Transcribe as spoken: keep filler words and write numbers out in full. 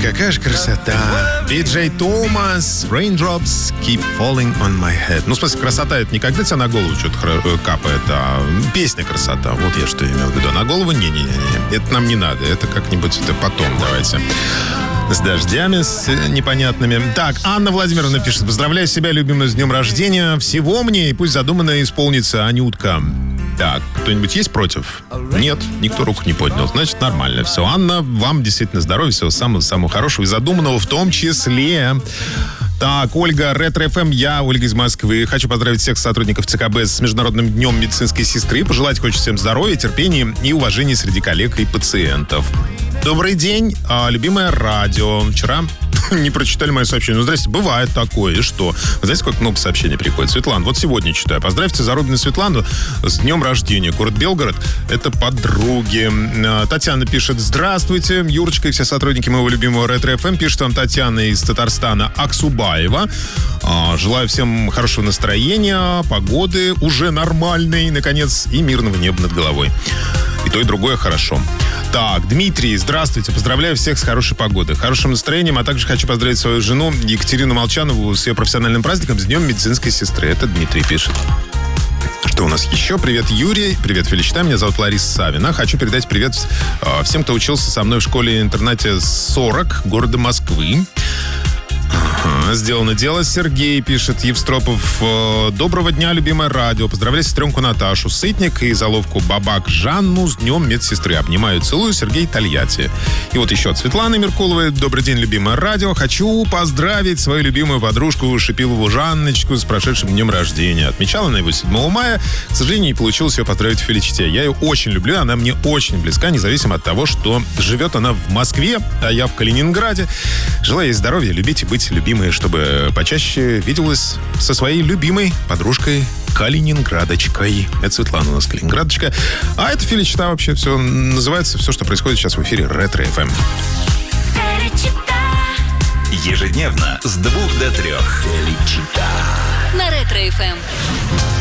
какая же красота. Пи-Джей Томас, Raindrops Keep Falling on My Head. Ну, в смысле, красота — это не когда тебя на голову что-то капает, а песня красота. Вот я что имел в виду. На голову не-не-не. Это нам не надо. Это как-нибудь это потом давайте. С дождями, с непонятными. Так, Анна Владимировна пишет. Поздравляю себя, любимую, с днем рождения. Всего мне, и пусть задуманное исполнится, Анютка. Так, кто-нибудь есть против? Нет, никто руку не поднял. Значит, нормально все. Анна, вам действительно здоровья, всего самого-самого хорошего и задуманного в том числе. Так, Ольга, Ретро-эф эм, я, Ольга из Москвы. Хочу поздравить всех сотрудников ЦКБ с Международным днем медицинской сестры. Пожелать хочется всем здоровья, терпения и уважения среди коллег и пациентов. Добрый день, а, любимое радио. Вчера не прочитали мое сообщение. Ну, здрасте, бывает такое. И что? Знаете, сколько много сообщений приходит? Светлана, вот сегодня читаю. Поздравьте Зарубину Светлану с днем рождения. Город Белгород — это подруги. Татьяна пишет. Здравствуйте, Юрочка и все сотрудники моего любимого Ретро-эф эм. Пишет вам Татьяна из Татарстана Аксубаева. Желаю всем хорошего настроения, погоды уже нормальной, наконец, и мирного неба над головой. И то, и другое хорошо. Так, Дмитрий, здравствуйте. Поздравляю всех с хорошей погодой, хорошим настроением, а также хочу поздравить свою жену Екатерину Молчанову с ее профессиональным праздником, с Днем медицинской сестры. Это Дмитрий пишет. Что у нас еще? Привет, Юрий. Привет, Феличита. Меня зовут Лариса Савина. Хочу передать привет э, всем, кто учился со мной в школе-интернате сорок города Москвы. Ага, сделано дело. Сергей пишет, Евстропов. Доброго дня, любимое радио. Поздравляю сестренку Наташу Сытник и заловку Бабак Жанну с днем медсестры. Обнимаю, целую. Сергей, Тольятти. И вот еще от Светланы Меркуловой. Добрый день, любимое радио. Хочу поздравить свою любимую подружку Шипилову Жанночку с прошедшим днем рождения. Отмечала она его седьмого мая. К сожалению, не получилось ее поздравить в Феличите. Я ее очень люблю, она мне очень близка, независимо от того, что живет она в Москве, а я в Калининграде. Желаю ей здоровья, любить и быть любимой, чтобы почаще виделась со своей любимой подружкой Калининградочкой. Это Светлана у нас Калининградочка. А это Феличита вообще все называется, все, что происходит сейчас в эфире Ретро-эф эм. Ежедневно с двух до трех. Феличита. На Ретро-эф эм.